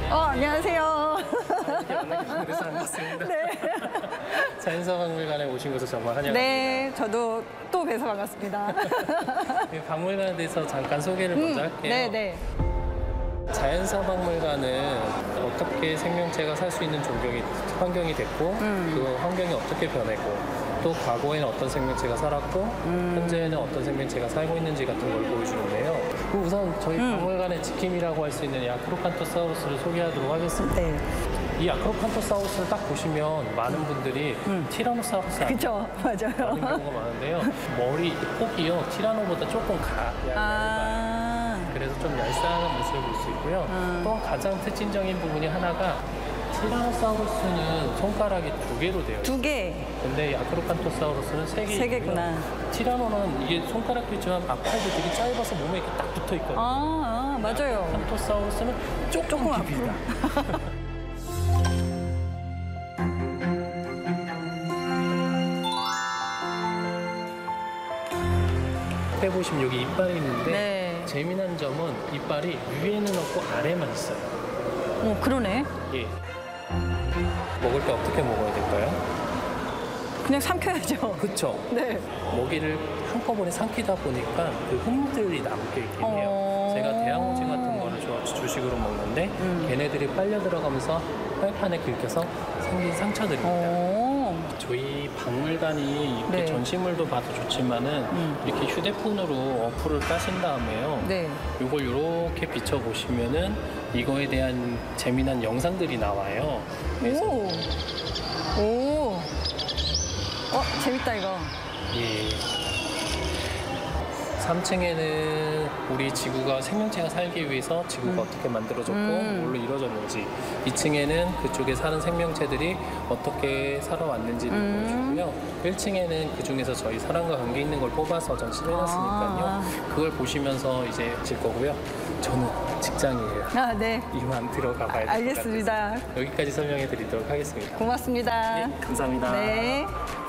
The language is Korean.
안녕하세요. 그래서 반갑습니다. 네. 자연사박물관에 오신 것을 정말 환영합니다. 네, 저도 또 뵈서 반갑습니다. 박물관에 대해서 잠깐 소개를 먼저 할게요. 네. 자연사박물관은 어떻게 생명체가 살 수 있는 환경이 됐고 그 환경이 어떻게 변했고 또 과거에는 어떤 생명체가 살았고 현재에는 어떤 생명체가 살고 있는지 같은 걸 보여주는데요. 우선 저희 박물관의 지킴이라고 할 수 있는 이 아크로칸토사우루스를 소개하도록 하겠습니다. 네. 이 아크로칸토사우루스를 딱 보시면 많은 분들이 티라노사우루스 그쵸, 맞아요. 아는 경우가 많은데요. 머리 폭이요 티라노보다 조금 얇아요. 그래서 좀 얄쌍한 모습을 볼 수 있고요. 또 가장 특징적인 부분이 하나가 티라노사우루스는 손가락이 2개로 되어 있어요. 2개. 근데 이 아크로칸토사우루스는 3개. 3개구나. 티라노는 이게 손가락도 있지만 앞팔도 되게 짧아서 몸에 이렇게 딱 붙어 있거든요. 맞아요. 아크로칸토사우루스는 조금 깁니다. 앞에 보시면 여기 이빨이 있는데 네. 재미난 점은 이빨이 위에는 없고 아래만 있어요. 그러네. 예. 먹을 때 어떻게 먹어야 될까요? 그냥 삼켜야죠. 그쵸? 네. 먹이를 한꺼번에 삼키다 보니까 그 흠들이 남게 있긴 해요. 제가 대왕오징어 같은 거를 주식으로 먹는데 걔네들이 빨려 들어가면서 혈판에 긁혀서 생긴 상처들입니다. 저희 박물관이 이렇게 네. 전시물도 봐도 좋지만은 이렇게 휴대폰으로 어플을 까신 다음에요. 네. 이걸 이렇게 비춰 보시면은 이거에 대한 재미난 영상들이 나와요. 그래서 오. 재밌다, 이거. 예. 3층에는 우리 지구가 생명체가 살기 위해서 지구가 어떻게 만들어졌고 뭘로 이루어졌는지, 2층에는 그쪽에 사는 생명체들이 어떻게 살아왔는지를 보여주고요. 1층에는 그 중에서 저희 사람과 관계 있는 걸 뽑아서 전시를 해놨으니까요. 그걸 보시면서 이제 질 거고요. 저는 직장이에요. 네. 이만 들어가 봐야 될 것 같아서 알겠습니다. 여기까지 설명해 드리도록 하겠습니다. 고맙습니다. 네, 감사합니다. 네.